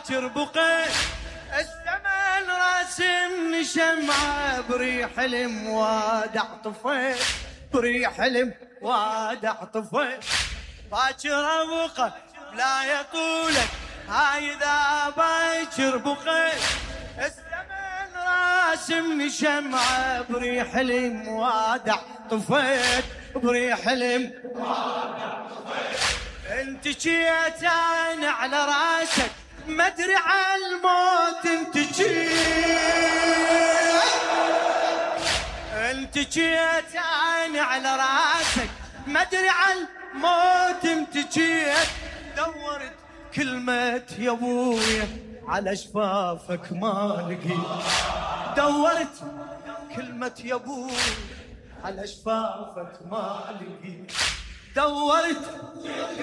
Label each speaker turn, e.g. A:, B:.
A: باكر بقيت الزمن راسمني شمعة بريح الموادع طفيت بريح الموادع طفيت باكر ابقى لا يطولك هاي ذا باكر بقيت الزمن راسمني شمعة بريح الموادع طفيت بريح الموادع طفيت انت جيت انا على راسك ما ادري على الموت انت جيت انا على راسك ما ادري على الموت انت جيت دورت كلمة يا ابويا على شفافك ما لقيت دورت كلمة يا ابويا على شفافك ما لقيت دورت